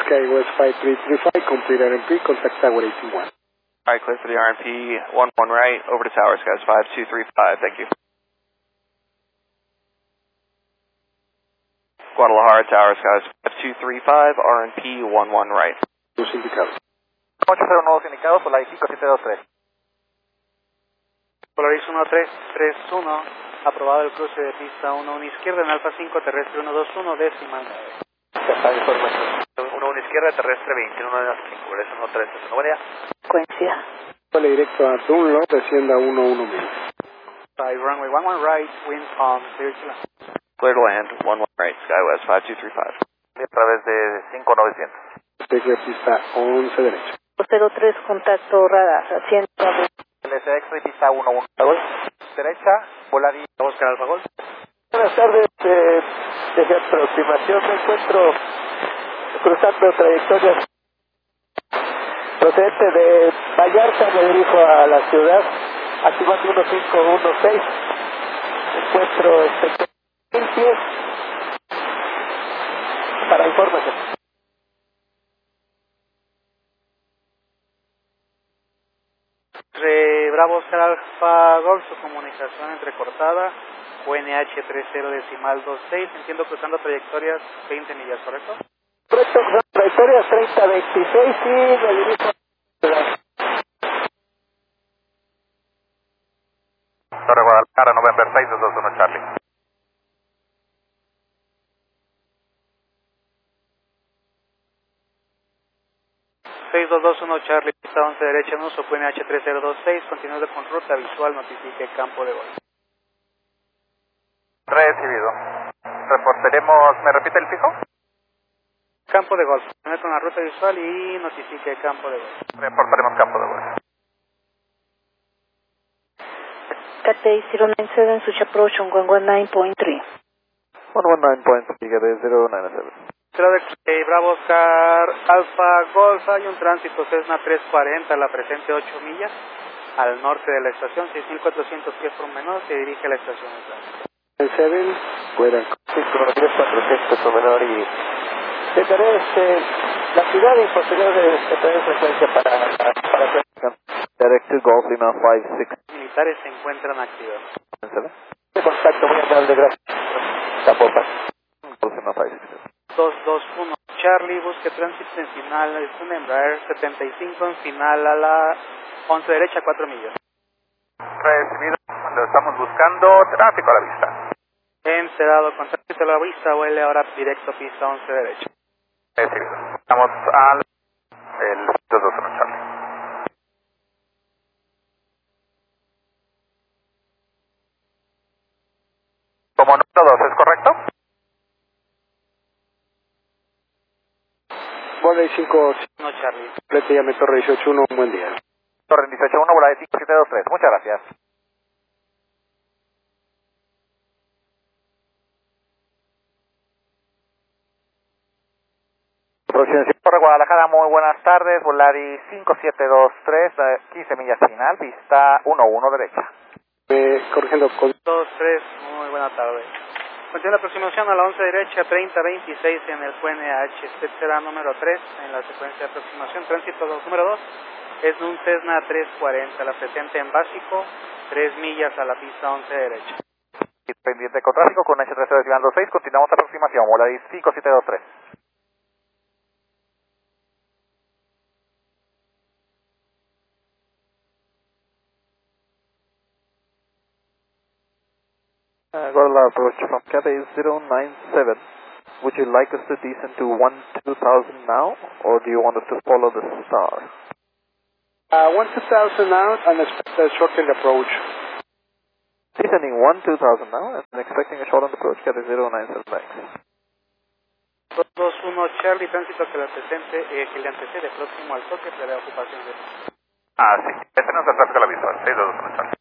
Sky West 5335, complete RMP, contact Tower 81. Alright, clear for the RMP, 11 right, over to Tower Skies 5235, thank you. Guadalajara, Tower Skies 5235, RMP 11 right. Los indicados. 80 nuevos indicados, Polaris 5723. Polaris 1331, aprobado el cruce de pista 11 izquierda en Alfa 5, terrestre 121, decimal 9. Ya está, información. 11 izquierda, terrestre 21, 5, eso no 3, eso no varía. Secuencia. Vale directo a Dunlop, descienda 11 By runway 11 right, wind calm, clear to land. Clear to land, 11 right, Skywest 5235. A través de 5900. Desde pista 11 derecha. 03, contacto radar, asiento. LSX y pista 11. Derecha, Polaris Oscar Alfa Golf. Buenas tardes, desde aproximación me encuentro cruzando trayectorias procedente de Vallarta, me dirijo a la ciudad, activando 1516, me encuentro en pies para información. Bravo Oscar Alfa Golf, su comunicación entrecortada, UNH 30 decimal 26, entiendo cruzando trayectorias 20 millas, ¿correcto? Correcto, trayectorias 3026 y me dirijo a la ciudad. Torre Guadalajara, November 6221 Charlie. Charlie, pista 11 derecha en uso, UNH 3026, continúe con ruta visual, notifique campo de golf. Recibido. Reportaremos, ¿me repite el fijo? Campo de golf, continúe con la ruta visual y notifique campo de golf. Reportaremos campo de golf. Cathay 097, switch approach on 119.3. 119.3, get 097. Bravo Oscar Alfa Golf, hay un tránsito Cessna 340 a la presente 8 millas al norte de la estación, 6400 pies por menor, se dirige a la estación de tránsito. El 7, fuera. 5400 por menor y dejaré la ciudad y posterior de tener frecuencia para Direct to Golf Lima 56. Militares se encuentran activos. de contacto, muy amable, gracias. Zapopan. Golf Lima 56. 221 Charlie, busque tránsito en final, es un Embraer 75 en final a la 11 derecha, 4 millas. Recibido, lo estamos buscando, tráfico a la vista. Enterado, con tránsito a la vista, vuele ahora directo pista 11 derecha. Recibido. Estamos al el 221 Charlie. Como número 2, ¿es correcto? Bola 5, No Charlie. complete llame Torre 181, un buen día. Torre 181, bola de 5723. Muchas gracias. Aproximación Torre Guadalajara, muy buenas tardes. Volaris 5723, 15 millas final, pista 11 derecha. Corrigiendo con 2, 3, muy buena tarde. Continúa la aproximación a la 11 derecha, 3026 en el QNH. Usted será número 3 en la secuencia de aproximación. Tránsito número 2 es un Cessna 340, la presente en básico, 3 millas a la pista 11 derecha. Pendiente con tráfico con H326, continuamos aproximación, Volaris 5723. Guadalajara approach from Cathay 097. Would you like us to descend to 12000 now, or do you want us to follow the star? 12000 now and expect a shortened approach. Descending 12000 now and expecting a shortened approach, Cathay 097 thanks. 221 Charlie, tránsito que le antecede próximo al toque de la ocupación de... Ah, sí. Este no es el tráfico a la visual, 621 Charlie.